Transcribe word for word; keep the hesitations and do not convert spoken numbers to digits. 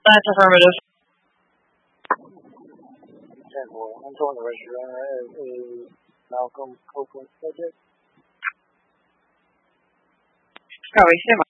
That's affirmative. ten four. I'm talking to the restaurant as a Malcolm Copeland subject. Probably say